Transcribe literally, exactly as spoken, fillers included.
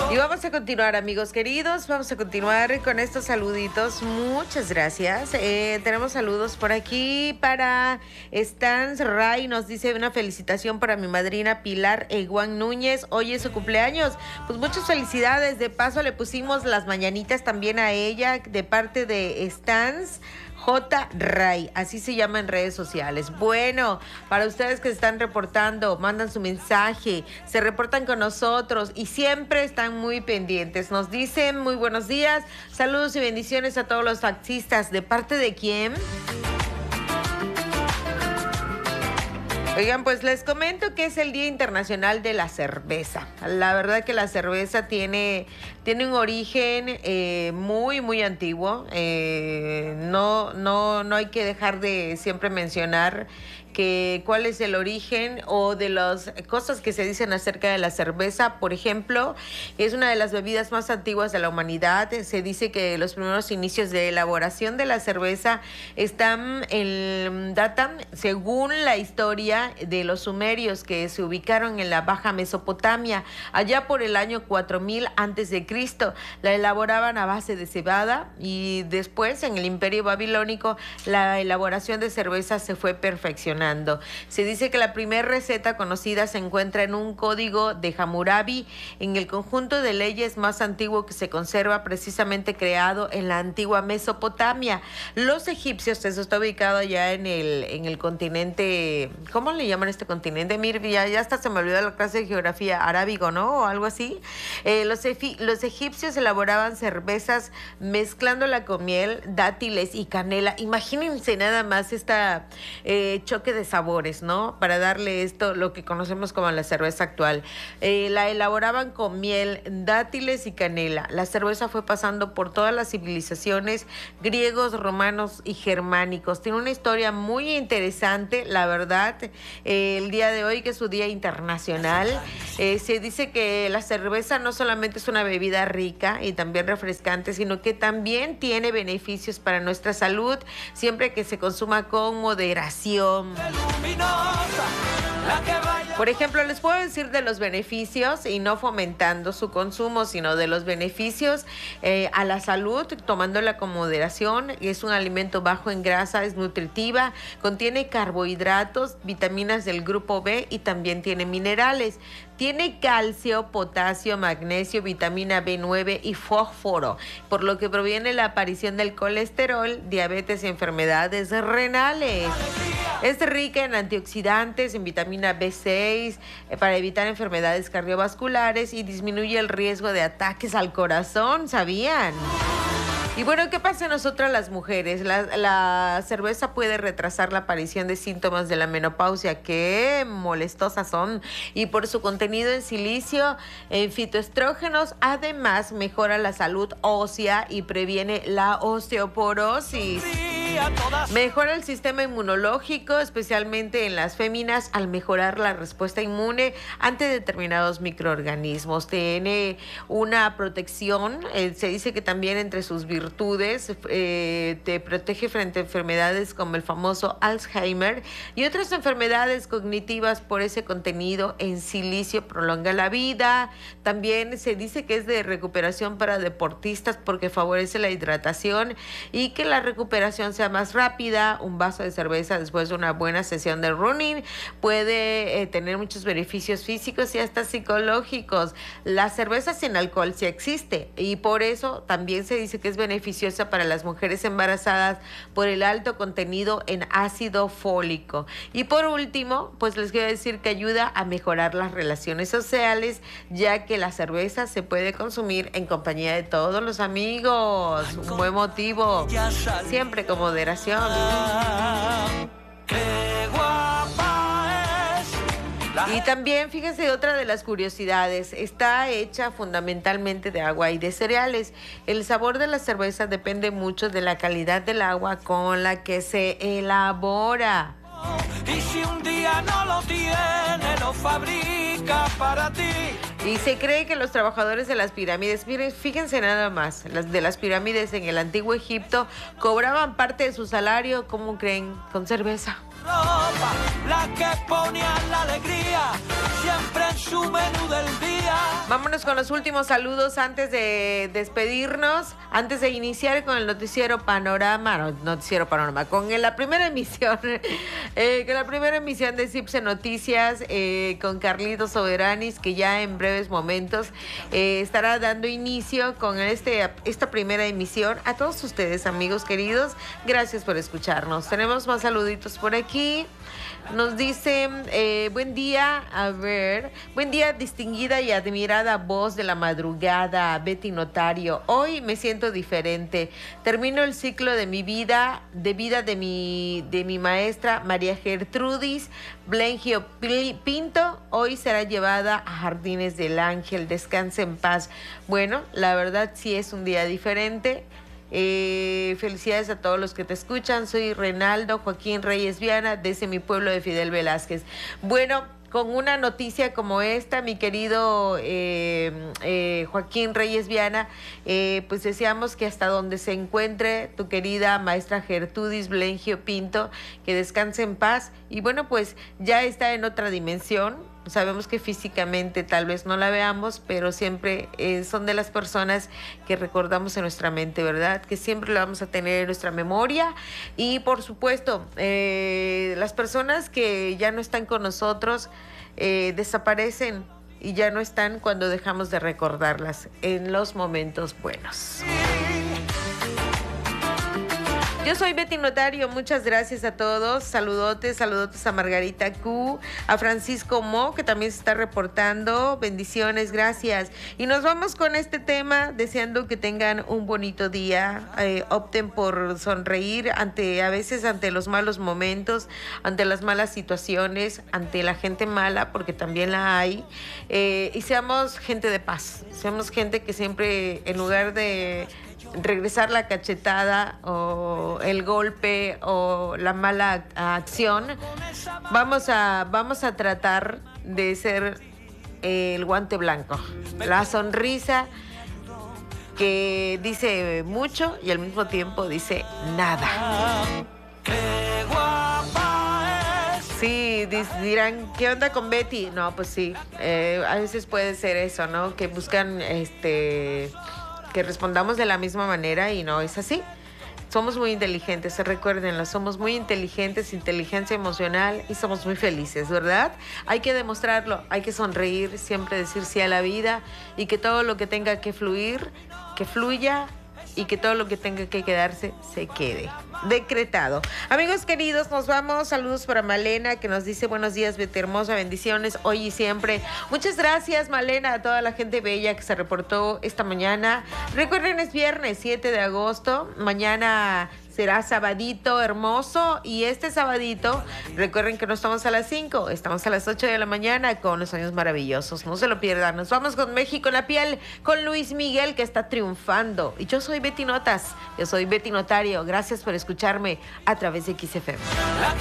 Y vamos a continuar, amigos queridos, vamos a continuar con estos saluditos. Muchas gracias. Eh, tenemos saludos por aquí para Stans Ray, nos dice una felicitación para mi madrina Pilar Eguán Núñez. Hoy es su cumpleaños. Pues muchas felicidades. De paso le pusimos las mañanitas también a ella de parte de Stans J. Ray, así se llama en redes sociales. Bueno, para ustedes que se están reportando, mandan su mensaje, se reportan con nosotros y siempre están muy pendientes. Nos dicen muy buenos días, saludos y bendiciones a todos los taxistas. ¿De parte de quién? Oigan, pues les comento que es el Día Internacional de la Cerveza. La verdad que la cerveza tiene, tiene un origen eh, muy, muy antiguo. Eh, no, no, no hay que dejar de siempre mencionar que cuál es el origen o de las cosas que se dicen acerca de la cerveza. Por ejemplo, es una de las bebidas más antiguas de la humanidad. Se dice que los primeros inicios de elaboración de la cerveza están en, datan, según la historia, de los sumerios que se ubicaron en la Baja Mesopotamia, allá por el año cuatro mil antes de Cristo. La elaboraban a base de cebada y después, en el Imperio Babilónico, la elaboración de cerveza se fue perfeccionando. Se dice que la primera receta conocida se encuentra en un código de Hammurabi, en el conjunto de leyes más antiguo que se conserva, precisamente creado en la antigua Mesopotamia. Los egipcios, eso está ubicado ya en el, en el continente, ¿cómo le llaman este continente? Mir, ya, ya hasta se me olvidó la clase de geografía, arábigo, ¿no? O algo así. Eh, los, los egipcios elaboraban cervezas mezclándola con miel, dátiles y canela. Imagínense nada más esta eh, choque de sabores, ¿no? Para darle esto lo que conocemos como la cerveza actual. Eh, la elaboraban con miel, dátiles y canela. La cerveza fue pasando por todas las civilizaciones, griegos, romanos y germánicos. Tiene una historia muy interesante, la verdad. Eh, el día de hoy, que es su día internacional, eh, se dice que la cerveza no solamente es una bebida rica y también refrescante, sino que también tiene beneficios para nuestra salud, siempre que se consuma con moderación. Por ejemplo, les puedo decir de los beneficios, y no fomentando su consumo, sino de los beneficios eh, a la salud, tomándola con moderación. Es un alimento bajo en grasa, es nutritiva, contiene carbohidratos, vitaminas del grupo B y también tiene minerales. Tiene calcio, potasio, magnesio, vitamina B nueve y fósforo, por lo que previene la aparición del colesterol, diabetes y enfermedades renales. Es rica en antioxidantes, en vitamina B seis, eh, para evitar enfermedades cardiovasculares y disminuye el riesgo de ataques al corazón, ¿sabían? Y bueno, ¿qué pasa a nosotras las mujeres? La, la cerveza puede retrasar la aparición de síntomas de la menopausia. ¡Qué molestosas son! Y por su contenido en silicio, en fitoestrógenos, además mejora la salud ósea y previene la osteoporosis. Mejora el sistema inmunológico, especialmente en las féminas, al mejorar la respuesta inmune ante determinados microorganismos. Tiene una protección, eh, se dice que también entre sus virtudes eh, te protege frente a enfermedades como el famoso Alzheimer y otras enfermedades cognitivas. Por ese contenido en silicio prolonga la vida. También se dice que es de recuperación para deportistas porque favorece la hidratación y que la recuperación sea más rápida. Un vaso de cerveza después de una buena sesión de running puede eh, tener muchos beneficios físicos y hasta psicológicos. La cerveza sin alcohol sí existe y por eso también se dice que es beneficiosa para las mujeres embarazadas por el alto contenido en ácido fólico. Y por último, pues les quiero decir que ayuda a mejorar las relaciones sociales, ya que la cerveza se puede consumir en compañía de todos los amigos. Un buen motivo, siempre con moderación. Qué guapa es. Y también, fíjense, otra de las curiosidades, está hecha fundamentalmente de agua y de cereales. El sabor de la cerveza depende mucho de la calidad del agua con la que se elabora. Y si un día no lo tiene, lo fabrica para ti. Y se cree que los trabajadores de las pirámides, miren, fíjense nada más, las de las pirámides en el antiguo Egipto cobraban parte de su salario, ¿cómo creen? Con cerveza. Ropa, la que ponía la alegría, siempre en su menú del día. Vámonos con los últimos saludos antes de despedirnos, antes de iniciar con el noticiero Panorama, no, noticiero Panorama, con la primera emisión, eh, con la primera emisión de Cipse Noticias, eh, con Carlitos Soberanis, que ya en breves momentos eh, estará dando inicio con este, esta primera emisión. A todos ustedes, amigos queridos, gracias por escucharnos. Tenemos más saluditos por aquí. Nos dice, eh, buen día, a ver, buen día, distinguida y admirada voz de la madrugada, Betty Notario. Hoy me siento diferente. Termino el ciclo de mi vida, de vida de mi, de mi maestra María Gertrudis Blengio Pinto. Hoy será llevada a Jardines del Ángel. Descanse en paz. Bueno, la verdad sí es un día diferente. Eh, felicidades a todos los que te escuchan. Soy Reinaldo Joaquín Reyes Viana, desde mi pueblo de Fidel Velázquez. Bueno, con una noticia como esta, mi querido eh, eh, Joaquín Reyes Viana, eh, pues deseamos que hasta donde se encuentre tu querida maestra Gertrudis Blengio Pinto, que descanse en paz. Y bueno, pues ya está en otra dimensión. Sabemos que físicamente tal vez no la veamos, pero siempre eh, son de las personas que recordamos en nuestra mente, ¿verdad? Que siempre la vamos a tener en nuestra memoria. Y por supuesto, eh, las personas que ya no están con nosotros eh, desaparecen y ya no están cuando dejamos de recordarlas en los momentos buenos. Yo soy Betty Notario, muchas gracias a todos, saludotes, saludotes a Margarita Q, a Francisco Mo, que también se está reportando, bendiciones, gracias. Y nos vamos con este tema, deseando que tengan un bonito día, eh, opten por sonreír ante, a veces ante los malos momentos, ante las malas situaciones, ante la gente mala, porque también la hay, eh, y seamos gente de paz, seamos gente que siempre, en lugar de regresar la cachetada o el golpe o la mala acción, vamos a, vamos a tratar de ser el guante blanco, la sonrisa que dice mucho y al mismo tiempo dice nada. Sí, dirán, ¿qué onda con Betty? No, pues sí, eh, a veces puede ser eso, ¿no? Que buscan este... que respondamos de la misma manera y no es así. Somos muy inteligentes, recuérdenlo, somos muy inteligentes, inteligencia emocional y somos muy felices, ¿verdad? Hay que demostrarlo, hay que sonreír, siempre decir sí a la vida y que todo lo que tenga que fluir, que fluya y que todo lo que tenga que quedarse, se quede. Decretado. Amigos queridos, nos vamos. Saludos para Malena, que nos dice buenos días, Betty hermosa, bendiciones, hoy y siempre. Muchas gracias, Malena, a toda la gente bella que se reportó esta mañana. Recuerden, es viernes siete de agosto. Mañana será sabadito hermoso y este sabadito, recuerden que no estamos a las cinco, estamos a las ocho de la mañana con los años maravillosos. No se lo pierdan. Nos vamos con México en la piel, con Luis Miguel, que está triunfando. Y yo soy Betty Notas, yo soy Betty Notario. Gracias por escucharme a través de X F M.